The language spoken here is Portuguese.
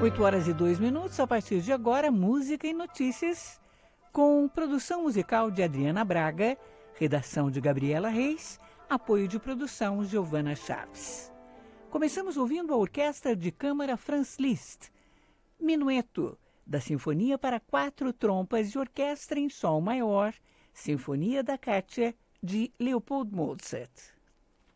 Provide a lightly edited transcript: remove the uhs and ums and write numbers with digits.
8h02, a partir de agora, música e notícias, com produção musical de Adriana Braga, redação de Gabriela Reis, apoio de produção Giovana Chaves. Começamos ouvindo a Orquestra de Câmara Franz Liszt, Minueto, da Sinfonia para 4 trompas e orquestra em sol maior, Sinfonia da Kátia, de Leopold Mozart.